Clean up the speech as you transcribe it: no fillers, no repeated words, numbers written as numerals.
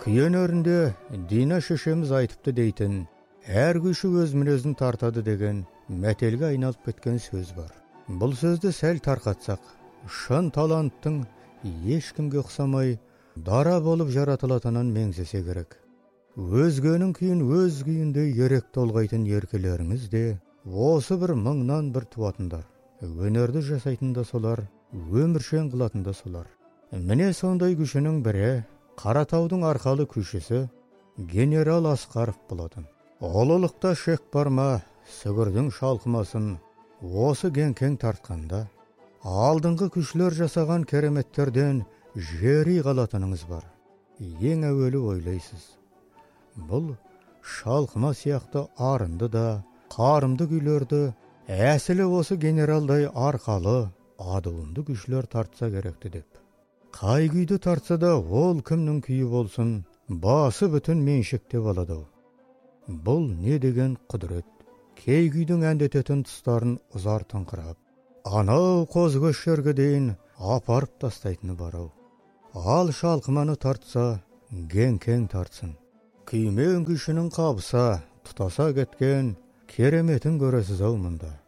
Күй өнерінде Дина шешеміз айтыпты дейтін, әр күйші өз мінезін тартады деген мәтелге айналып кеткен сөз бар. Бұл сөзді сәл тарқатсақ, шын таланттың ешкімге ұқсамай дара болып жаратылатынын меңзесе керек. Өзгенің күйін өз күйінде ерек толғайтын еркелеріңіз де осы бір мыңнан бір туатындар. Өнерді жасайтын да солар, өміршең қылатын да солар. Міне сондай күйшінің бірі Қаратаудың арқалы күйшісі генерал Асқаров болатын. Олылықта шек бар ма, сүгірдің шалқымасын осы кең тартқанда, алдыңғы күйшілер жасаған кереметтерден жери қалатыныңыз бар. Ең әуелі ойлайсыз. Бұл шалқыма сияқты арынды да, қарымды күйлерді әсілі осы генералдай арқалы, адуынды күйшілер тартса керекті деп. Қай күйді тартса да ол кімнің күйі болсын, басы бүтін меншікте болады. Бұл не деген құдірет. Кей күйдің әндететін тұстарын ұзар тыңқырап, анау қозғөшерге дейін апарып тастайтыны барау. Ал шалқыманы тартса, кең тартсын. Күймен күйшінің қабыса, тұтаса кеткен кереметін көресіз ау мұнда.